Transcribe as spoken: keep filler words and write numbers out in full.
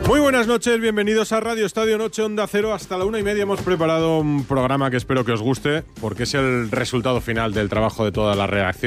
Muy buenas noches, bienvenidos a Radio Estadio Noche Onda Cero. Hasta la una y media hemos preparado un programa que espero que os guste, porque es el resultado final del trabajo de toda la redacción.